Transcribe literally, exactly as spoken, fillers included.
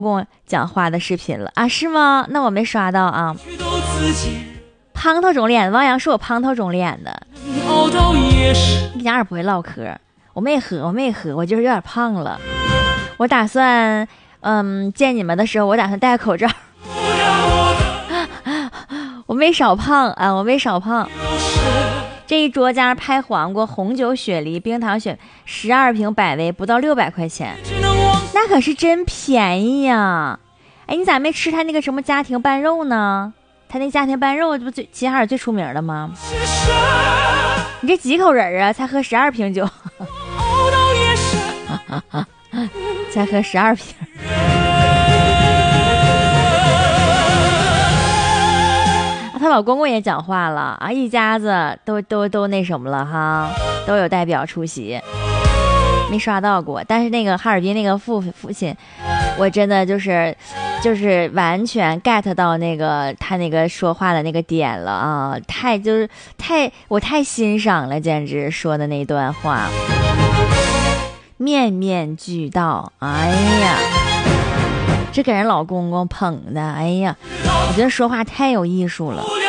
公讲话的视频了啊？是吗？那我没刷到啊。胖头肿脸，王阳说我胖头肿脸的。一点也不会唠嗑，我没喝，我没喝，我就是有点胖了。我打算，嗯，见你们的时候，我打算戴口罩。我没少胖啊，我没少胖。这一桌加上拍黄瓜、红酒、雪梨、冰糖雪，十二瓶百威，不到六百块钱，那可是真便宜呀！哎，你咋没吃他那个什么家庭拌肉呢？他那家庭拌肉这不最齐齐哈尔最出名的吗？你这几口人啊？才喝十二瓶酒，才喝十二瓶。她老公公也讲话了啊，一家子都都都那什么了哈，都有代表出席，没刷到过。但是那个哈尔滨那个父父亲，我真的就是就是完全 get 到那个他那个说话的那个点了啊，太就是太我太欣赏了，简直说的那段话面面俱到。哎呀，这给人老公公捧的，哎呀，我觉得说话太有艺术了。